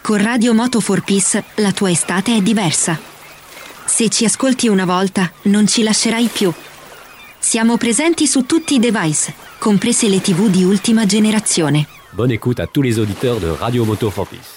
Con Radio Moto for Peace la tua estate è diversa. Se ci ascolti una volta, non ci lascerai più. Siamo presenti su tutti i device, comprese le TV di ultima generazione. Bonne écoute à tous les auditeurs de Radio Moto for Peace.